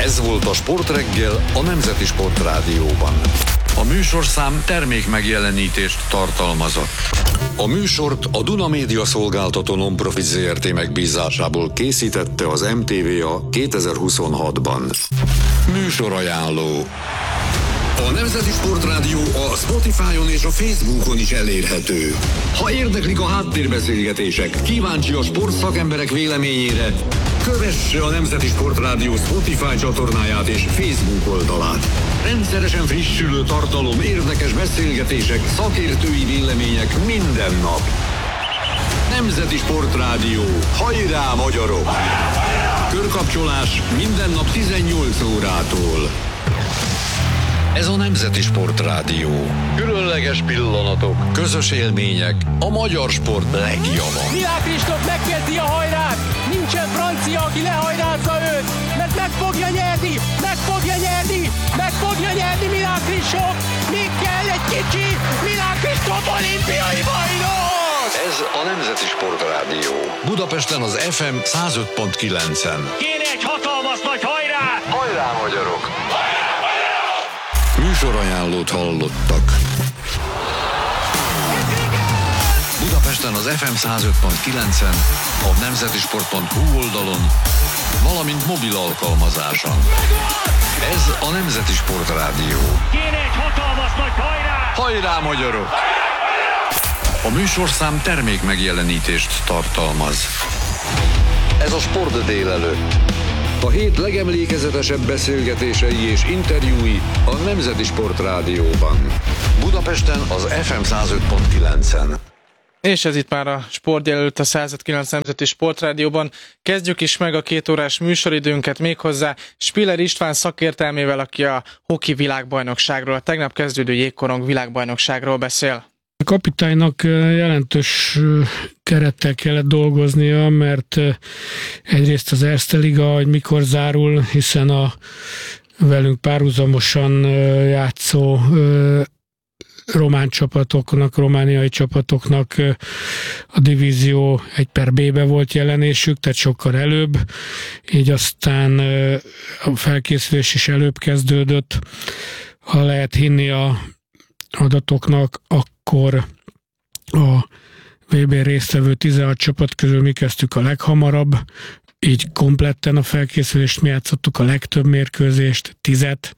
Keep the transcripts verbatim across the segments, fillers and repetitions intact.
Ez volt a Sportreggel a Nemzeti Sportrádióban. A műsorszám termék megjelenítést tartalmazott. A műsort a Duna Média Szolgáltató Non-Profit zé er té megbízásából készítette az em té vé a kétezer-huszonhatban. Műsorajánló. A Nemzeti Sportrádió a Spotify-on és a Facebookon is elérhető. Ha érdeklik a háttérbeszélgetések, kíváncsi a sportszakemberek véleményére, kövesse a Nemzeti Sportrádió Spotify csatornáját és Facebook oldalát. Rendszeresen frissülő tartalom, érdekes beszélgetések, szakértői vélemények minden nap. Nemzeti Sportrádió. Hajrá, magyarok! Körkapcsolás minden nap tizennyolc órától. Ez a Nemzeti Sportrádió. Különleges pillanatok, közös élmények, a magyar sport legjava. Milák Kristóf megkezdi a hajrát! Nincsen francia, aki lehajrázza őt! Mert meg fogja nyerni! Meg fogja nyerni! Meg fogja nyerni Milák Kristóf! Még kell egy kicsi! Milák Kristóf olimpiai bajnok! Ez a Nemzeti Sportrádió. Budapesten az ef em száz öt pont kilencen. Kéne egy hatalmas nagy hajrát! Hajrá, magyarok! Műsorajánlót hallottak. Budapesten az ef em száz öt pont kilencen, a nemzetisport pont hu oldalon, valamint mobil alkalmazáson. Ez a Nemzeti Sportrádió. Kéne egy hatalmas nagy hajrát! Hajrá, magyarok! A műsorszám termék megjelenítést tartalmaz. Ez a Sport délelőtt. A hét legemlékezetesebb beszélgetései és interjúi a Nemzeti Sportrádióban. Budapesten az ef em száz öt pont kilencen. És ez itt már a Sport délelőtt a száz öt pont kilenc Nemzeti Sportrádióban. Kezdjük is meg a két órás műsoridőnket méghozzá Spiller István szakértelmével, aki a hoki világbajnokságról, a tegnap kezdődő jégkorong világbajnokságról beszél. A kapitánynak jelentős kerettel kellett dolgoznia, mert egyrészt az Erste Liga, hogy mikor zárul, hiszen a velünk párhuzamosan játszó román csapatoknak, romániai csapatoknak a divízió egy per bé-be volt jelenésük, tehát sokkal előbb, így aztán a felkészülés is előbb kezdődött. Ha lehet hinni a adatoknak, akkor a vé bé résztvevő tizenhat csapat közül mi kezdtük a leghamarabb, így kompletten a felkészülést mi játszottuk a legtöbb mérkőzést, tizet.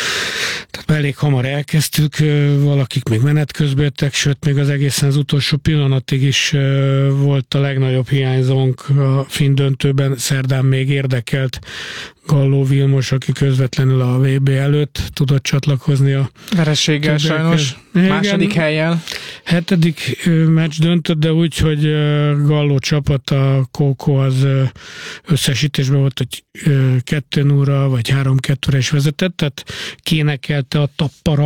Tehát elég hamar elkezdtük, valakik még menet közben jöttek, sőt még az egészen az utolsó pillanatig is volt a legnagyobb hiányzónk a finn döntőben, szerdán még érdekelt Galló Vilmos, aki közvetlenül a vé bé előtt tudott csatlakozni a vereséggel sajnos, igen, második helyen. Hetedik meccs döntött, de úgy, hogy Galló csapat, a Kókó az összesítésben volt, hogy kettő nulla vagy három kettőre is vezetett, tehát kénekelte a tappara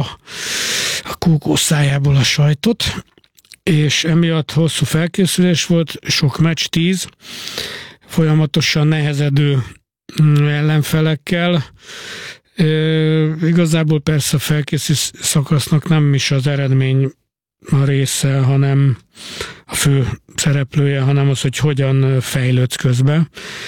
a Kókó szájából a sajtot, és emiatt hosszú felkészülés volt, sok meccs, tíz, folyamatosan nehezedő ellenfelekkel. E, igazából persze a felkészülés szakasznak nem is az eredmény a része, hanem a fő szereplője, hanem az, hogy hogyan fejlődsz közben.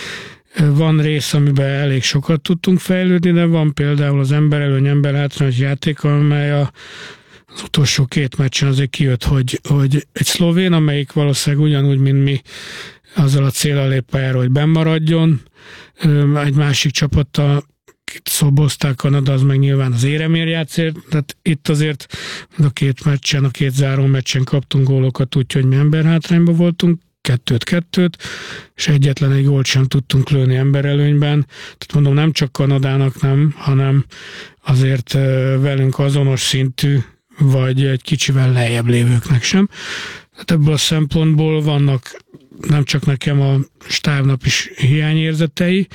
Van rész, amiben elég sokat tudtunk fejlődni, de van például az emberelőny, emberhátrányos játék, amely a az utolsó két meccsen azért kijött, hogy, hogy egy szlovén, amelyik valószínűleg ugyanúgy, mint mi, azzal a céllal lép pályára, hogy bennmaradjon. Egy másik csapattal szobozták, Kanada, az meg nyilván az éremért játszért, tehát itt azért a két meccsen, a két záró meccsen kaptunk gólokat, úgyhogy mi emberhátrányban voltunk, kettőt-kettőt, és egyetlen egy gólt sem tudtunk lőni emberelőnyben. Tehát mondom, nem csak Kanadának nem, hanem azért velünk azonos szintű, vagy egy kicsivel lejjebb lévőknek sem. Tehát ebből a szempontból vannak nem csak nekem a stábnak is hiányérzetei.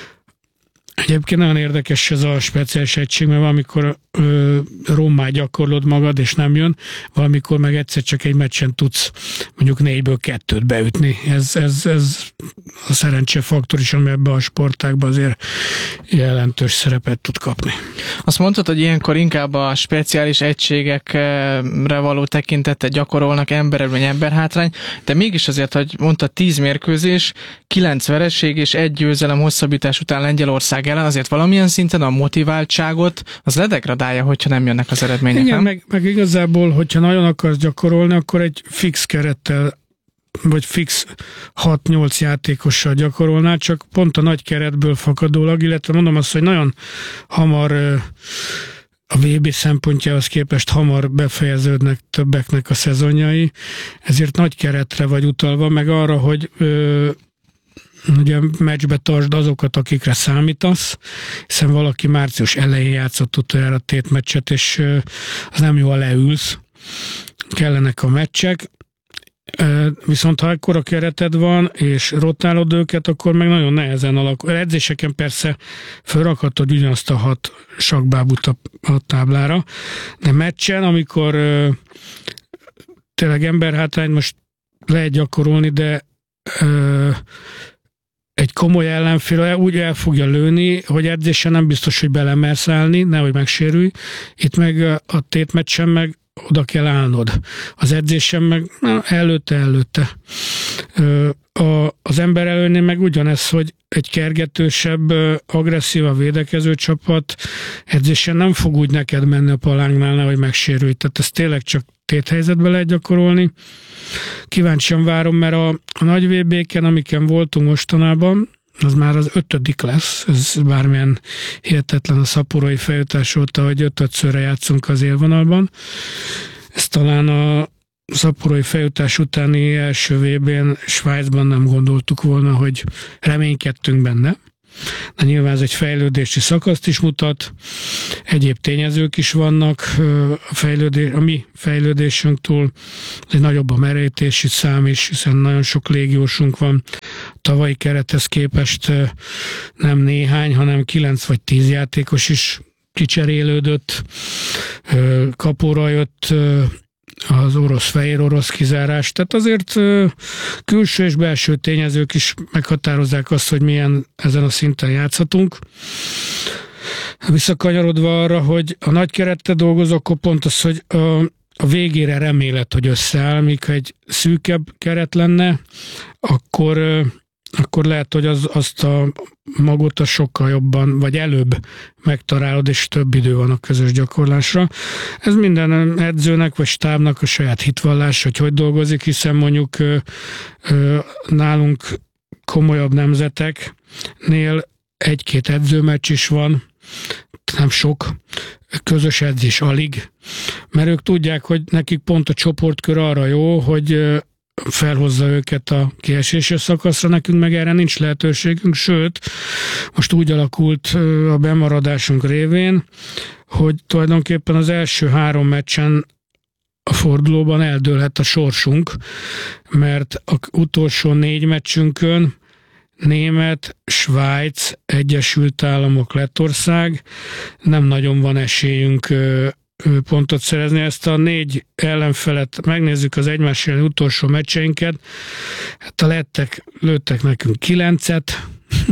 Egyébként nagyon érdekes ez a speciális egység, mert valamikor ö, rommá gyakorlod magad, és nem jön, valamikor meg egyszer csak egy meccsen tudsz mondjuk négyből kettőt beütni. Ez, ez, ez a szerencsefaktor is, ami ebben a sportágban azért jelentős szerepet tud kapni. Azt mondtad, hogy ilyenkor inkább a speciális egységekre való tekintettel gyakorolnak emberelőny, emberhátrány, de mégis azért, hogy mondtad, tíz mérkőzés, kilenc vereség és egy győzelem hosszabbítás után Lengyelország ellen azért valamilyen szinten a motiváltságot az ledegradálja, hogyha nem jönnek az eredmények, igen, nem? Meg, meg igazából, hogyha nagyon akarsz gyakorolni, akkor egy fix kerettel vagy fix hat-nyolc játékossal gyakorolnál, csak pont a nagy keretből fakadólag, illetve mondom azt, hogy nagyon hamar a vé bé szempontjához képest hamar befejeződnek többeknek a szezonjai, ezért nagy keretre vagy utalva, meg arra, hogy ö, ugye meccsbe tartsd azokat, akikre számítasz, hiszen valaki március elején játszott utoljára tétmeccset, és ö, az nem jó, ha leülsz. Kellenek a meccsek, viszont ha ekkora kereted van, és rotálod őket, akkor meg nagyon nehezen alakul. Edzéseken persze felrakhatod ugyanazt a hat sakkbábút a, a táblára, de meccsen, amikor ö, tényleg emberhátrány most lehet gyakorolni, de ö, egy komoly ellenfél úgy el fogja lőni, hogy edzésen nem biztos, hogy belemersz állni, nehogy megsérülj. Itt meg a tétmeccsen meg oda kell állnod. Az edzésen meg na, előtte, előtte. A, az ember előnél meg ugyanez, hogy egy kergetősebb, agresszív, védekező csapat edzésen nem fog úgy neked menni a palánknál, nehogy megsérülj. Tehát ezt tényleg csak téthelyzetben lehet gyakorolni. Kíváncsian várom, mert a, a nagy vé béken, amiken voltunk mostanában, az már az ötödik lesz, ez bármilyen hihetetlen a szaporói feljutás óta, hogy ötödszörre játszunk az élvonalban. Ez talán a szaporói feljutás utáni első vé bén Svájcban nem gondoltuk volna, hogy reménykedtünk benne. De nyilván ez egy fejlődési szakaszt is mutat, egyéb tényezők is vannak, a, fejlődés, a mi fejlődésünk túl egy nagyobb a merítési szám is, hiszen nagyon sok légiósunk van. Tavalyi kerethez képest nem néhány, hanem kilenc vagy tíz játékos is kicserélődött, kapóra jött az orosz-fehér orosz kizárás. Tehát azért külső és belső tényezők is meghatározzák azt, hogy milyen ezen a szinten játszhatunk. Visszakanyarodva arra, hogy a nagy kerettel dolgozok, akkor pont az, hogy a, a végére remélet, hogy összeáll, míg ha egy szűkebb keret lenne, akkor akkor lehet, hogy az, azt a magot a sokkal jobban, vagy előbb megtalálod, és több idő van a közös gyakorlásra. Ez minden edzőnek, vagy stábnak a saját hitvallás, hogy hogy dolgozik, hiszen mondjuk ö, ö, nálunk komolyabb nemzeteknél egy-két edzőmeccs is van, nem sok, közös edzés alig, mert ők tudják, hogy nekik pont a csoportkör arra jó, hogy felhozza őket a kieséses szakaszra, nekünk meg erre nincs lehetőségünk, sőt, most úgy alakult a bemaradásunk révén, hogy tulajdonképpen az első három meccsen a fordulóban eldőlhet a sorsunk, mert az utolsó négy meccsünkön Német, Svájc, Egyesült Államok, Lettország, nem nagyon van esélyünk pontot szerezni. Ezt a négy ellenfelet, megnézzük az egymás elleni utolsó meccseinket, hát a lettek lőttek nekünk kilencet,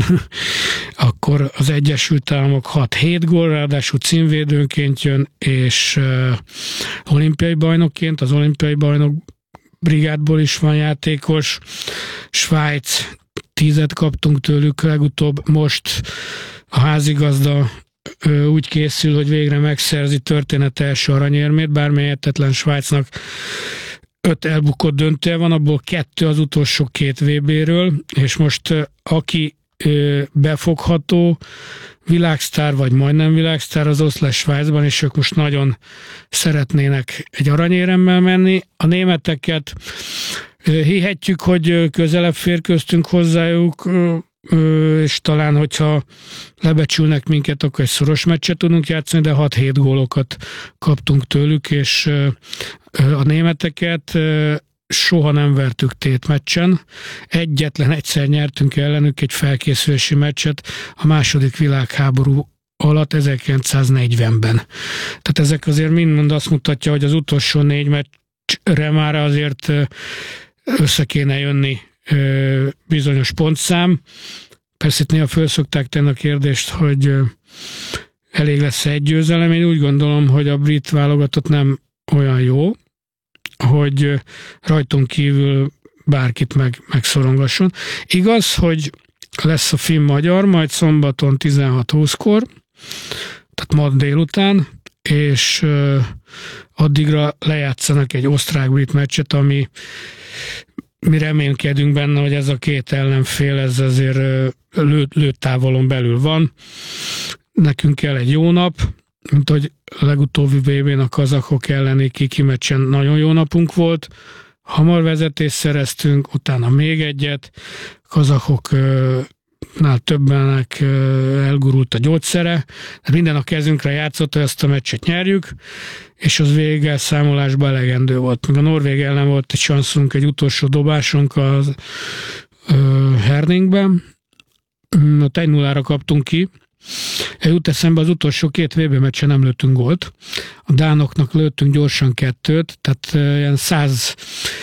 akkor az Egyesült Államok hat-hét gól, ráadásul címvédőnként jön, és uh, olimpiai bajnokként, az olimpiai bajnok brigádból is van játékos, Svájc tízet kaptunk tőlük legutóbb, most a házigazda úgy készül, hogy végre megszerzi történet első aranyérmét, bármely értetlen Svájcnak öt elbukott döntője van, abból kettő az utolsó két vé béről, és most aki befogható világsztár, vagy majdnem világsztár, az ott lesz Svájcban, és ők most nagyon szeretnének egy aranyéremmel menni. A németeket hihetjük, hogy közelebb férköztünk hozzájuk, és talán, hogyha lebecsülnek minket, akkor egy szoros meccset tudunk játszani, de hat-hét gólokat kaptunk tőlük, és a németeket soha nem vertük tétmeccsen. Egyetlen egyszer nyertünk ellenük egy felkészülési meccset a második világháború alatt ezerkilencszáznegyvenben. Tehát ezek azért mind azt mutatja, hogy az utolsó négy meccsre már azért össze kéne jönni bizonyos pontszám. Persze itt néha föl szokták tenni a kérdést, hogy elég lesz egy győzelem. Én úgy gondolom, hogy a brit válogatott nem olyan jó, hogy rajtunk kívül bárkit meg, megszorongasson. Igaz, hogy lesz a finn-magyar, majd szombaton tizenhat húszkor, tehát ma délután, és uh, addigra lejátszanak egy osztrák-brit meccset, ami mi reménykedünk benne, hogy ez a két ellenfél, ez azért uh, lő, lőtávolon belül van. Nekünk kell egy jó nap, mint hogy a legutóbbi vé bén a kazakok elleni kiki meccsen nagyon jó napunk volt, hamar vezetést szereztünk, utána még egyet, kazakoknál többenek elgurult a gyógyszere, de minden a kezünkre játszott, hogy ezt a meccset nyerjük, és az végelszámolásban elegendő volt. Még a Norvég ellen volt egy sanszunk, egy utolsó dobásunk a Herningben, ott egy nullára kaptunk ki. Jut eszembe, az utolsó két vé bé meccsen nem lőttünk gólt. A dánoknak lőttünk gyorsan kettőt, tehát ilyen száz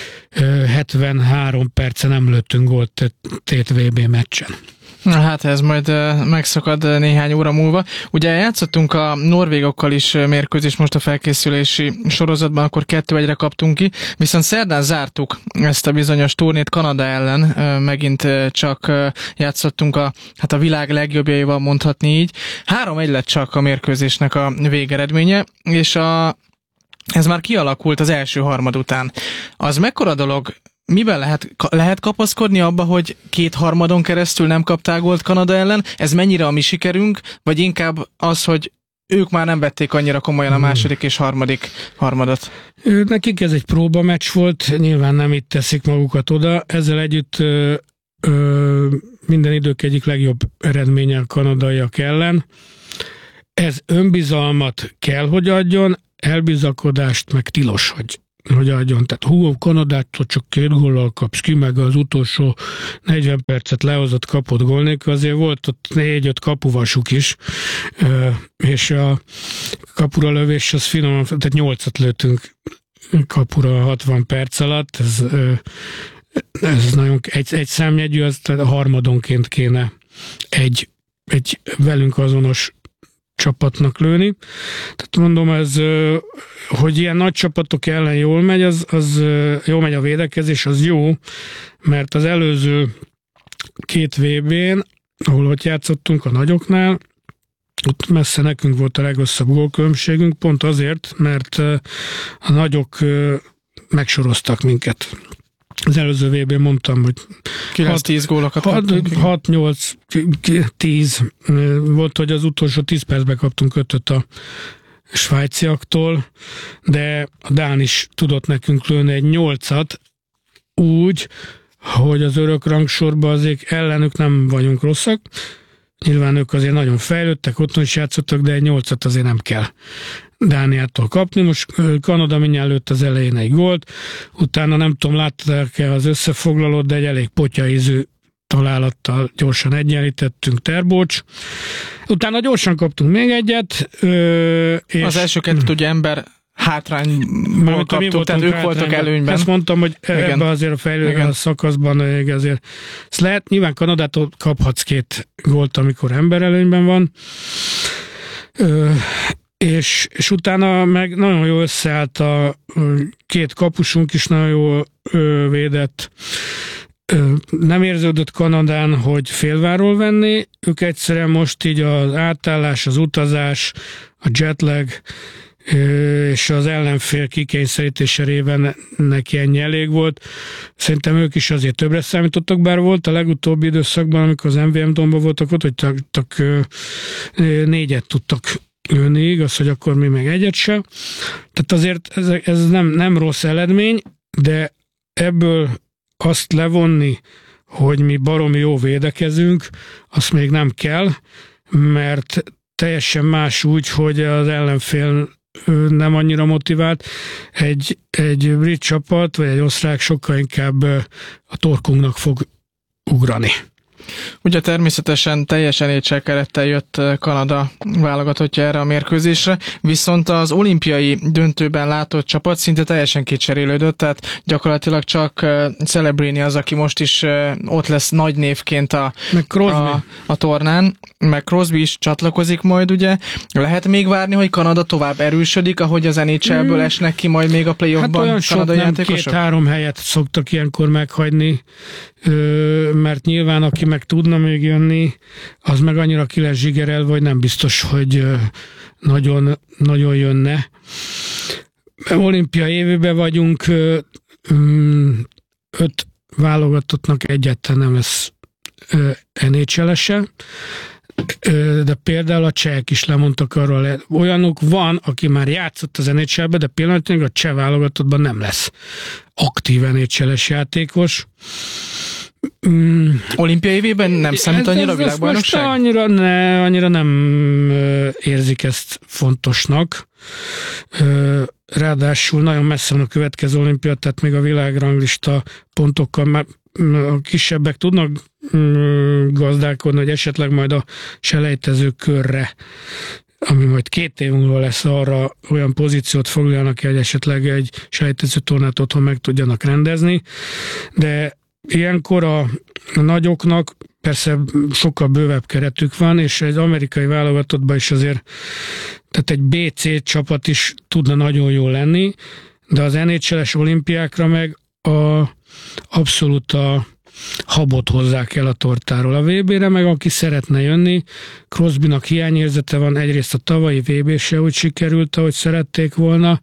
hetvenhárom perce nem lőttünk gólt tét vé bé meccsen. Na hát ez majd megszakad néhány óra múlva. Ugye játszottunk a norvégokkal is mérkőzés most a felkészülési sorozatban, akkor kettő egyre kaptunk ki, viszont szerdán zártuk ezt a bizonyos turnét Kanada ellen, megint csak játszottunk a, hát a világ legjobbjaival, mondhatni így. három egy lett csak a mérkőzésnek a végeredménye, és a, ez már kialakult az első harmad után. Az mekkora dolog? Miben lehet, lehet kapaszkodni abba, hogy két harmadon keresztül nem kaptál gólt Kanada ellen? Ez mennyire a mi sikerünk, vagy inkább az, hogy ők már nem vették annyira komolyan a második és harmadik harmadat? Nekik ez egy próbameccs volt, nyilván nem itt teszik magukat oda. Ezzel együtt ö, ö, minden idők egyik legjobb eredménye a kanadaiak ellen. Ez önbizalmat kell, hogy adjon, elbizakodást meg tilos, hogy hogy adjon. Tehát hú, Kanadától csak két góllal kapsz ki, meg az utolsó negyven percet lehozott kapott gól nélkül, azért volt ott négy-öt kapuvasuk is, és a kapura lövés az finoman, tehát nyolcat lőttünk kapura hatvan perc alatt, ez, ez nagyon egy, egy számjegyű, az tehát a harmadonként kéne egy, egy velünk azonos csapatnak lőni. Tehát mondom, ez, hogy ilyen nagy csapatok ellen jól megy, az, az jól megy a védekezés, az jó, mert az előző két vé bén, ahol ott játszottunk a nagyoknál, ott messze nekünk volt a legrosszabb gólkülönbségünk, pont azért, mert a nagyok megsoroztak minket. Az előző vé bén mondtam, hogy kilenc-tíz gólokat hat nyolc tíz volt, hogy az utolsó tíz percben kaptunk ötöt a svájciaktól, de a dán is tudott nekünk lőni egy nyolcat úgy, hogy az örök rangsorban azért ellenük nem vagyunk rosszak. Nyilván ők azért nagyon fejlődtek, otthon is játszottak, de egy nyolcat azért nem kell Dániától kapni. Most Kanada mindjárt lőtt az elején egy gólt, utána nem tudom, látták-e az összefoglalót, de egy elég potyaízű találattal gyorsan egyenlítettünk, Terbocs. Utána gyorsan kaptunk még egyet. És az első kettőt ugye ember hátrányból kaptuk, tehát ők voltak előnyben. Ezt mondtam, hogy ebben azért a fejlődő szakaszban azért ezt lehet, nyilván Kanadától kaphatsz két gólt, amikor ember előnyben van. Ö, és, és utána meg nagyon jól összeállt a két kapusunk is, nagyon jól védett. Nem érződött Kanadán, hogy félváról venni, ők egyszerűen most így az átállás, az utazás, a jetlag és az ellenfél kikényszerítése révén neki ennyi elég volt. Szerintem ők is azért többre számítottak, bár volt a legutóbbi időszakban, amikor az em vé em Domban voltak ott, hogy tak, tak, négyet tudtak lőni, igaz, hogy akkor mi meg egyet se. Tehát azért ez, ez nem, nem rossz eredmény, de ebből azt levonni, hogy mi baromi jó védekezünk, azt még nem kell, mert teljesen más úgy, hogy az ellenfél nem annyira motivált. Egy, egy brit csapat, vagy egy osztrák sokkal inkább a torkunknak fog ugrani. Ugye természetesen teljes en há el kerettel jött Kanada válogatottja erre a mérkőzésre, viszont az olimpiai döntőben látott csapat szinte teljesen kicserélődött, tehát gyakorlatilag csak Celebrini az, aki most is ott lesz nagy névként a, a, a tornán, meg Crosby is csatlakozik majd, ugye. Lehet még várni, hogy Kanada tovább erősödik, ahogy az en há el-ből hmm. esnek ki majd még a play-offban hát olyan kanadai sok, játékosok? Két-három helyet szoktak ilyenkor meghagyni, mert nyilván aki meg tudna még jönni, az meg annyira ki lesz zsigerelve, vagy nem biztos, hogy nagyon, nagyon jönne. Olimpiai évben vagyunk, öt válogatottnak egyáltalán nem lesz en há el-ese, de például a csehek is lemondtak arról. Olyanok van, aki már játszott az en há el-be, de pillanatnyilag a cseh válogatottban nem lesz aktív en há el-es játékos. Mm. Olimpiai évben nem számít annyira a világbajnokság? Annyira, ne, annyira nem érzik ezt fontosnak. Ráadásul nagyon messze van a következő olimpia, tehát még a világranglista pontokkal már a kisebbek tudnak gazdálkodni, hogy esetleg majd a selejtező körre, ami majd két év múlva lesz, arra olyan pozíciót foglaljanak, hogy esetleg egy selejtező tornát otthon meg tudjanak rendezni, de ilyenkor a nagyoknak persze sokkal bővebb keretük van, és egy amerikai válogatottban is azért, tehát egy bé cé csapat is tudna nagyon jól lenni, de az en há el-es olimpiákra meg a, abszolút a habot hozzák el a tortáról. A vé bére meg aki szeretne jönni, Crosbynak hiányérzete van, egyrészt a tavalyi vé bé se úgy sikerült, ahogy szerették volna.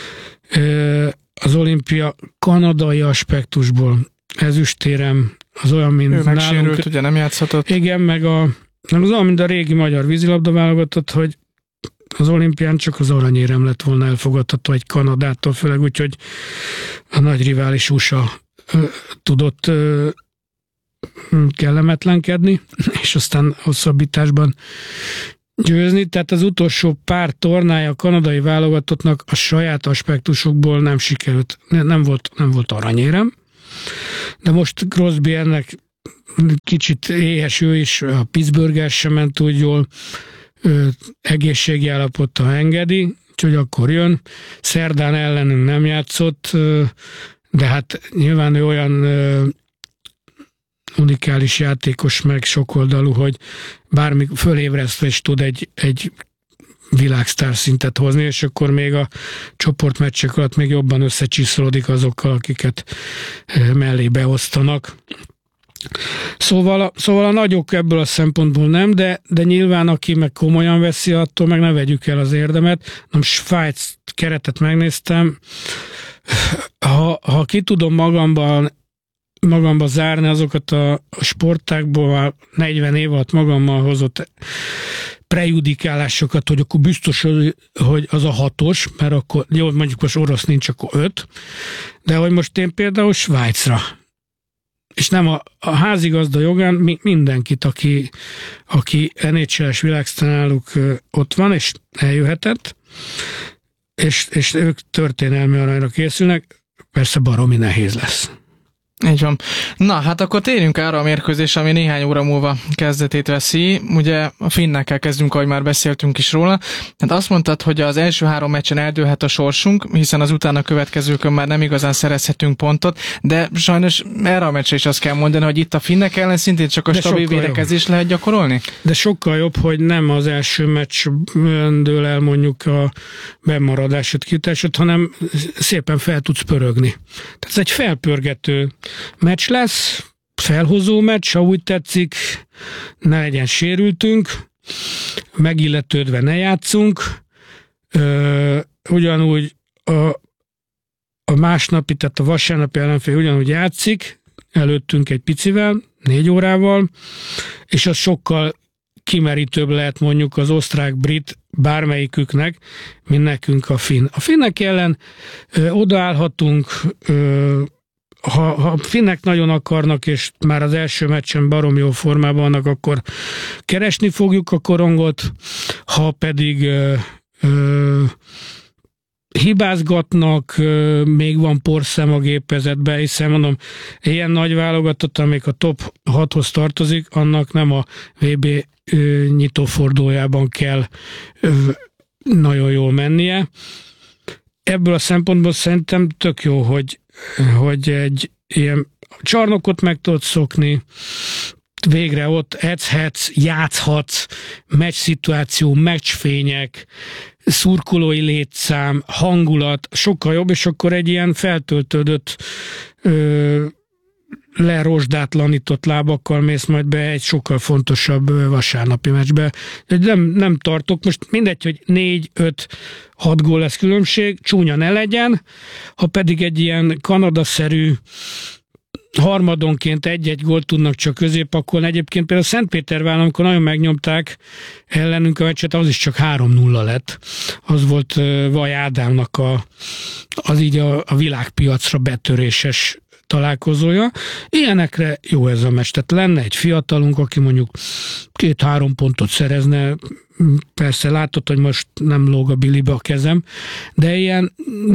Az olimpia kanadai aspektusból ezüstérem az olyan, mint ő nálunk. Megsérült, ugye nem játszhatott. Igen, meg a, az olyan, mint a régi magyar vízilabda válogatott, hogy az olimpián csak az aranyérem lett volna elfogadható egy Kanadától, főleg úgy, hogy a nagy rivális u es á ö, tudott ö, kellemetlenkedni, és aztán hosszabbításban győzni. Tehát az utolsó pár tornája a kanadai válogatottnak a saját aspektusokból nem sikerült, nem volt, nem volt aranyérem. De most Crosby ennek kicsit éhes ő is, a Pittsburgh sem ment úgy jól, egészségi állapota engedi, úgyhogy akkor jön. Szerdán ellenünk nem játszott, de hát nyilván ő olyan unikális játékos, meg sokoldalú, hogy bármi fölébresztve is tud egy, egy világsztár szintet hozni, és akkor még a csoportmeccsek alatt még jobban összecsiszolódik azokkal, akiket mellé beosztanak. Szóval a, szóval a nagyok ebből a szempontból nem, de, de nyilván aki meg komolyan veszi, attól meg ne vegyük el az érdemet. Na, Svájc keretet megnéztem, ha, ha ki tudom magamban magamba zárni azokat a, a sportákból negyven év alatt magammal hozott prejudikálásokat, hogy akkor biztos, hogy az a hatos, mert akkor jó, mondjuk most orosz nincs, akkor öt, de hogy most én például Svájcra, és nem a, a házigazda jogán mi, mindenkit, aki, aki en há el-es világsztárnáluk ott van, és eljöhetett, és, és ők történelmi aranyra készülnek, persze baromi nehéz lesz. Így van. Na, hát akkor térjünk arra a mérkőzésre, ami néhány óra múlva kezdetét veszi. Ugye a finnekkel kezdünk, ahogy már beszéltünk is róla. Hát azt mondtad, hogy az első három meccsen eldőlhet a sorsunk, hiszen az utána következőkön már nem igazán szerezhetünk pontot, de sajnos erre a meccsre is azt kell mondani, hogy itt a finnek ellen szintén csak a de stabil védekezést lehet gyakorolni? De sokkal jobb, hogy nem az első meccs dől el mondjuk a bemaradásot, kitásot, hanem szépen fel tudsz pörögni. Tehát ez egy felpörgető meccs lesz, felhozó meccs, ha úgy tetszik, ne legyen sérültünk, megilletődve ne játszunk, Ö, ugyanúgy a, a másnapi, tehát a vasárnapi ellenfél ugyanúgy játszik, előttünk egy picivel, négy órával, és az sokkal kimerítőbb lehet mondjuk az osztrák-brit bármelyiküknek, mint nekünk a finn. A finnek ellen ö, odaállhatunk, ö, Ha, ha finnek nagyon akarnak, és már az első meccsen barom jó formában vannak, akkor keresni fogjuk a korongot, ha pedig ö, ö, hibázgatnak, ö, még van porszem a gépezetben, hiszen mondom, ilyen nagy válogatott, amelyik a top hathoz tartozik, annak nem a vé bé ö, nyitófordulójában kell ö, nagyon jól mennie. Ebből a szempontból szerintem tök jó, hogy hogy egy ilyen csarnokot meg tudod szokni, végre ott edzhetsz, játszhatsz, meccsszituáció, meccsfények, szurkolói létszám, hangulat, sokkal jobb, és akkor egy ilyen feltöltődött ö, lerosdátlanított lábakkal mész majd be egy sokkal fontosabb vasárnapi meccsbe. Nem, nem tartok, most mindegy, hogy négy, öt, hat gól lesz különbség, csúnya ne legyen, ha pedig egy ilyen Kanada-szerű harmadonként egy-egy gólt tudnak csak középpakolni. Egyébként például Szentpéterváron, amikor nagyon megnyomták ellenünk a meccset, az is csak három nulla lett. Az volt Vaj Ádámnak a, az így a, a világpiacra betöréses találkozója. Ilyenekre jó ez a meccs. Tehát lenne egy fiatalunk, aki mondjuk két-három pontot szerezne, persze látod, hogy most nem lóg a bilibe a kezem, de ilyen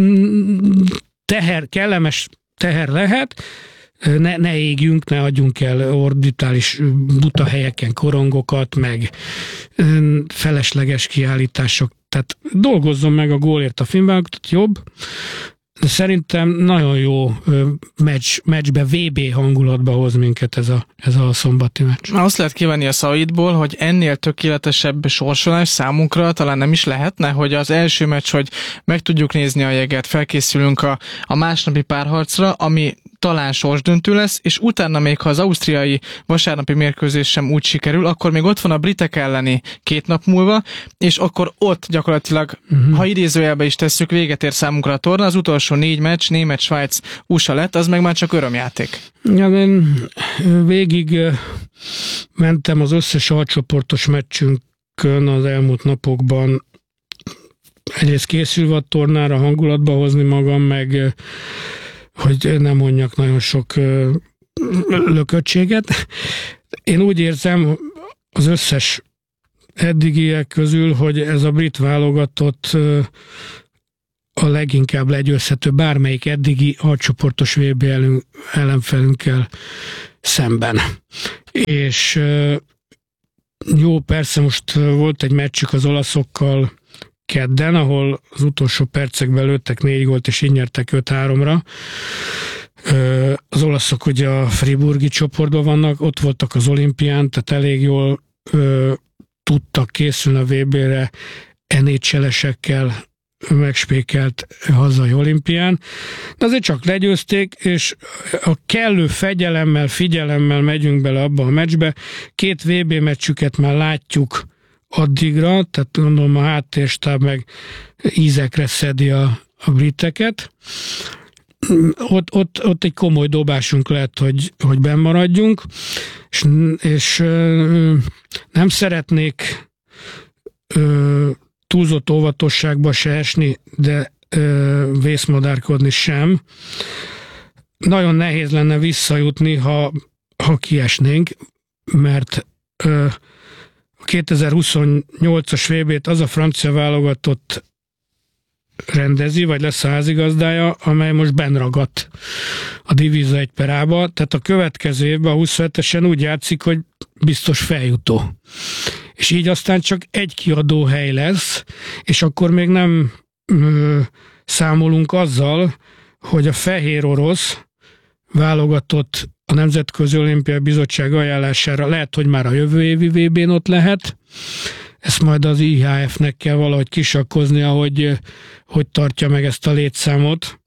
teher, kellemes teher lehet, ne, ne égjünk, ne adjunk el orbitális buta helyeken korongokat, meg felesleges kiállítások. Tehát dolgozzon meg a gólért a filmválogatott jobb, de szerintem nagyon jó meccs, meccsbe, vé bé hangulatba hoz minket ez a, ez a szombati meccs. Azt lehet kivenni a szavaidból, hogy ennél tökéletesebb sorsolás számunkra talán nem is lehetne, hogy az első meccs, hogy meg tudjuk nézni a jeget, felkészülünk a, a másnapi párharcra, ami talán sorsdöntő lesz, és utána még, ha az ausztriai vasárnapi mérkőzés sem úgy sikerül, akkor még ott van a britek elleni két nap múlva, és akkor ott gyakorlatilag, uh-huh. ha idézőjelbe is tesszük, véget ér számunkra a torna, az utolsó négy meccs, Német, Svájc, u es á lett, az meg már csak örömjáték. Ja, én végig mentem az összes alcsoportos meccsünkön az elmúlt napokban, egyrészt készülve a tornára, hangulatba hozni magam, meg hogy nem mondjak nagyon sok lököttséget. Én úgy érzem az összes eddigiek közül, hogy ez a brit válogatott a leginkább legyőzhető bármelyik eddigi alcsoportos vé bé ellenfelünkkel szemben. És jó, persze most volt egy meccsük az olaszokkal kedden, ahol az utolsó percekben lőttek négy gólt, és így nyertek öt háromra. Az olaszok ugye a friburgi csoportban vannak, ott voltak az olimpián, tehát elég jól ö, tudtak készülni a vé bére en há el-esekkel megspékelt hazai olimpián. De azért csak legyőzték, és a kellő fegyelemmel, figyelemmel megyünk bele abba a meccsbe. Két vé bé meccsüket már látjuk addigra, tehát gondolom a háttérstáb meg ízekre szedi a, a briteket. Ott, ott, ott egy komoly dobásunk lehet, hogy, hogy benn maradjunk, és, és nem szeretnék ö, túlzott óvatosságba se esni, de ö, vészmadárkodni sem. Nagyon nehéz lenne visszajutni, ha, ha kiesnénk, mert ö, a kétezer-huszonnyolcas vé bét az a francia válogatott rendezi, vagy lesz a házigazdája, amely most benragadt a Divíza egy per á-ba, tehát a következő évben, a huszonhetesen úgy játszik, hogy biztos feljutó. És így aztán csak egy kiadó hely lesz, és akkor még nem ö, számolunk azzal, hogy a fehér orosz válogatott a Nemzetközi Olimpiai Bizottság ajánlására lehet, hogy már a jövő évi vé bén ott lehet. Ezt majd az i há ef-nek kell valahogy kisakkoznia, hogy hogy tartja meg ezt a létszámot.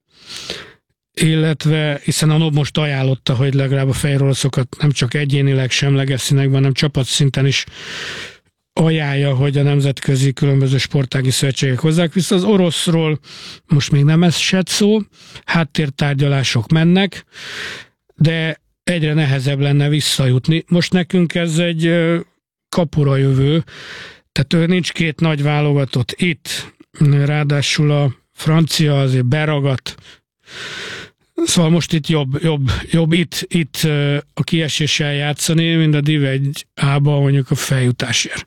Illetve, hiszen a NOB most ajánlotta, hogy legalább a fehér oroszokat nem csak egyénileg semleges színekben, hanem csapatszinten is ajánlja, hogy a nemzetközi különböző sportági szövetségek hozzák vissza. Az oroszról most még nem esett szó, háttértárgyalások mennek, de egyre nehezebb lenne visszajutni. Most nekünk ez egy kapura jövő, tehát nincs két nagy válogatott itt, ráadásul a francia azért beragadt, szóval most itt jobb, jobb, jobb itt, itt a kieséssel játszani, mint a Div egy á-ba mondjuk a feljutásért.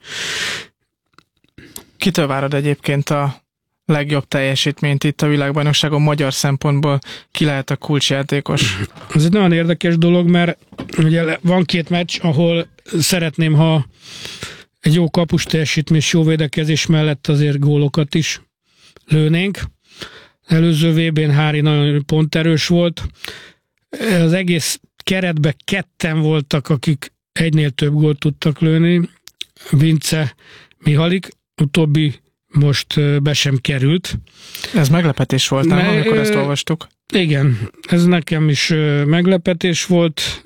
Kitől várod egyébként a legjobb teljesítményt itt a világbajnokságon magyar szempontból? Ki lehet a kulcsjátékos? Ez egy nagyon érdekes dolog, mert ugye van két meccs, ahol szeretném, ha egy jó kapus teljesítmény, jó védekezés mellett azért gólokat is lőnénk. Előző vé bén Hári nagyon ponterős volt. Az egész keretben ketten voltak, akik egynél több gólt tudtak lőni. Vince, Mihalik, utóbbi most be sem került. Ez meglepetés volt, nem, amikor ezt olvastuk? Igen, ez nekem is meglepetés volt,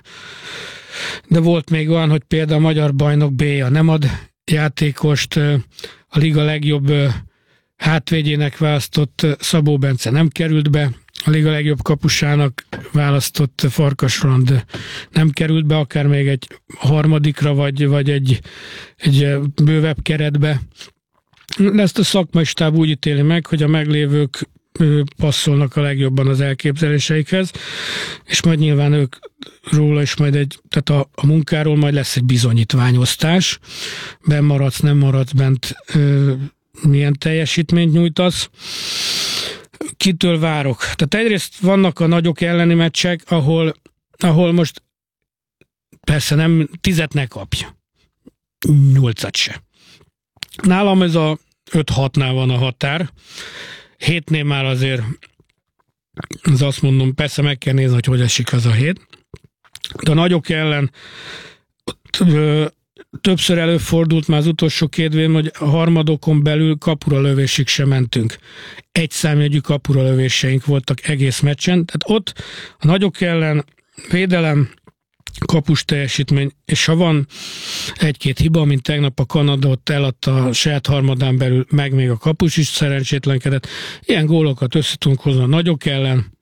de volt még olyan, hogy például a magyar bajnok B-ja nem ad játékost, a liga legjobb hátvédjének választott Szabó Bence nem került be, a liga legjobb kapusának választott Farkas Roland nem került be, akár még egy harmadikra, vagy, vagy egy, egy bővebb keretbe. De ezt a szakmai stáb úgy ítéli meg, hogy a meglévők passzolnak a legjobban az elképzeléseikhez, és majd nyilván ők róla is majd egy, tehát a, a munkáról majd lesz egy bizonyítványosztás, benn maradsz, nem maradsz bent, ö, milyen teljesítményt nyújtasz. Kitől várok? Tehát egyrészt vannak a nagyok elleni meccsek, ahol, ahol most persze nem tizet ne kapja, nyolcat se. Nálam ez a öt-hatnál van a határ, hétnél már azért az azt mondom, persze meg kell nézni, hogy hogy esik az a hét, de a nagyok ellen ö, többször előfordult már az utolsó két évben, hogy a harmadokon belül kapura lövésig sem mentünk. Egy számjegyű kapura lövéseink voltak egész meccsen, tehát ott a nagyok ellen védelem, kapus teljesítmény, és ha van egy-két hiba, mint tegnap a Kanada ott eladta a saját harmadán belül, meg még a kapus is szerencsétlenkedett, ilyen gólokat össze tudunk hozni a nagyok ellen,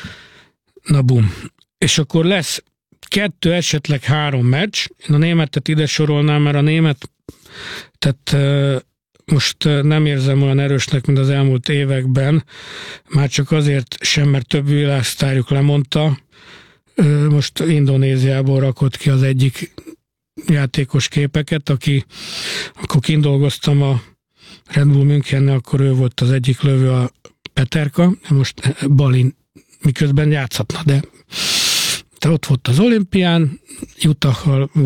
na bum. És akkor lesz kettő, esetleg három meccs, én a németet ide sorolnám, mert a német, tehát most nem érzem olyan erősnek, mint az elmúlt években, már csak azért sem, mert több világsztárjuk lemondta, most Indonéziából rakott ki az egyik játékos képeket, aki, akkor kindolgoztam a Red Bull Münchennel, akkor ő volt az egyik lövő, a Peterka, most Balin miközben játszhatna, de ott volt az olimpián, Utah-hal